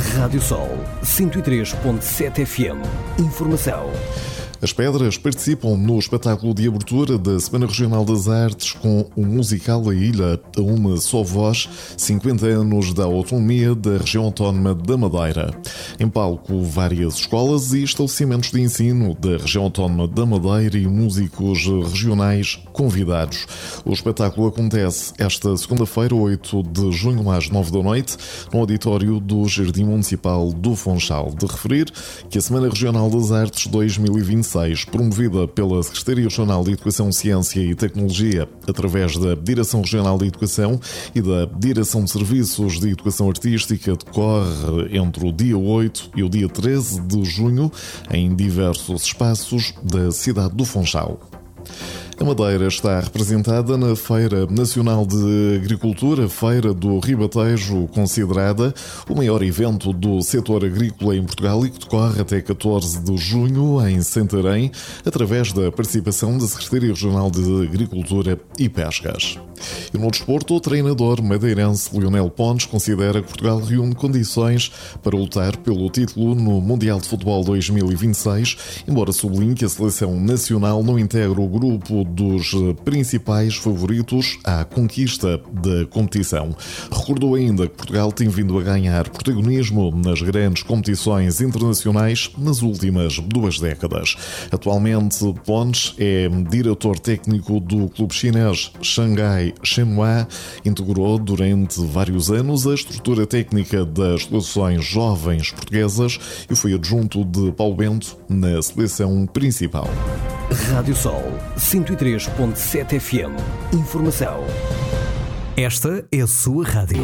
Rádio Sol 103.7 FM. Informação. As Pedras participam no espetáculo de abertura da Semana Regional das Artes com o musical A Ilha a uma só voz, 50 anos da autonomia da região autónoma da Madeira. Em palco, várias escolas e estabelecimentos de ensino da região autónoma da Madeira e músicos regionais convidados. O espetáculo acontece esta segunda-feira, 8 de junho, às 9 da noite, no auditório do Jardim Municipal do Funchal. De referir que a Semana Regional das Artes 2026, promovida pela Secretaria Regional de Educação, Ciência e Tecnologia, através da Direção Regional de Educação e da Direção de Serviços de Educação Artística, decorre entre o dia 8 e o dia 13 de junho em diversos espaços da cidade do Funchal. A Madeira está representada na Feira Nacional de Agricultura, Feira do Ribatejo, considerada o maior evento do setor agrícola em Portugal e que decorre até 14 de junho em Santarém, através da participação da Secretaria Regional de Agricultura e Pescas. E no desporto, o treinador madeirense Lionel Pontes considera que Portugal reúne condições para lutar pelo título no Mundial de Futebol 2026, embora sublinhe que a seleção nacional não integra o grupo dos principais favoritos à conquista da competição. Recordou ainda que Portugal tem vindo a ganhar protagonismo nas grandes competições internacionais nas últimas 2 décadas. Atualmente, Pontes é diretor técnico do clube chinês Xangai Shenhua, integrou durante vários anos a estrutura técnica das seleções jovens portuguesas e foi adjunto de Paulo Bento na seleção principal. Rádio Sol 103.7 FM. Informação. Esta é a sua rádio.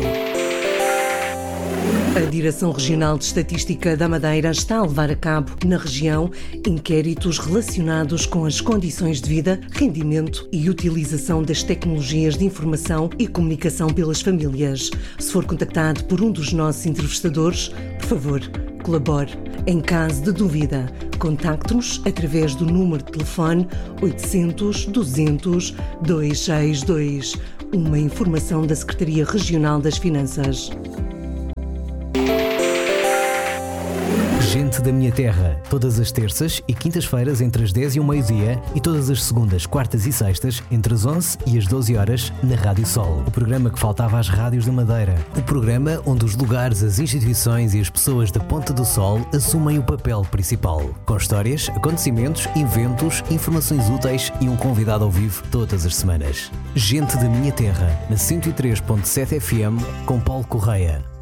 A Direção Regional de Estatística da Madeira está a levar a cabo, na região, inquéritos relacionados com as condições de vida, rendimento e utilização das tecnologias de informação e comunicação pelas famílias. Se for contactado por um dos nossos entrevistadores, por favor, colabore. Em caso de dúvida, contacte-nos através do número de telefone 800 200 262. Uma informação da Secretaria Regional das Finanças. Gente da Minha Terra, todas as terças e quintas-feiras entre as 10 e o meio-dia e todas as segundas, quartas e sextas entre as 11 e as 12 horas na Rádio Sol. O programa que faltava às rádios da Madeira. O programa onde os lugares, as instituições e as pessoas da Ponta do Sol assumem o papel principal. Com histórias, acontecimentos, eventos, informações úteis e um convidado ao vivo todas as semanas. Gente da Minha Terra, na 103.7 FM com Paulo Correia.